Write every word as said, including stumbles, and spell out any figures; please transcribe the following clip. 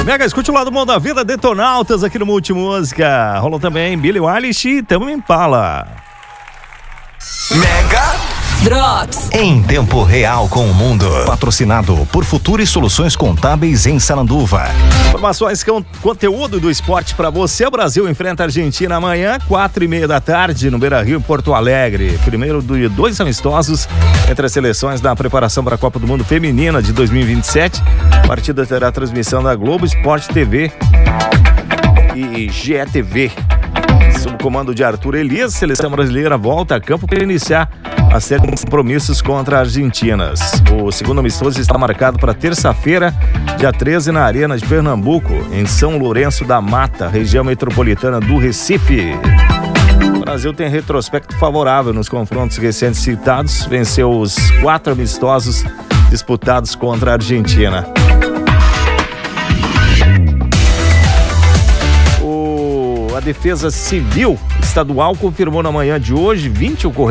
Mega, escute o lado bom da vida, Detonautas aqui no Multimúsica. Rolou também Billie Eilish e Tame Impala. Mega Drops. Em tempo real com o mundo. Patrocinado por Futuri Soluções Contábeis em Sananduva. Informações com conteúdo do esporte para você. O Brasil enfrenta a Argentina amanhã, quatro e meia da tarde, no Beira-Rio, em Porto Alegre. Primeiro de dois amistosos entre as seleções da preparação para a Copa do Mundo Feminina de dois mil e vinte e sete. A partida terá transmissão da Globo Esporte T V e G E T V. Sob o comando de Arthur Elias, a seleção brasileira volta a campo para iniciar a série de compromissos contra a Argentina. O segundo amistoso está marcado para terça-feira, dia treze, na Arena de Pernambuco, em São Lourenço da Mata, região metropolitana do Recife. O Brasil tem retrospecto favorável nos confrontos recentes citados, venceu os quatro amistosos disputados contra a Argentina. A Defesa Civil Estadual confirmou na manhã de hoje vinte ocorrências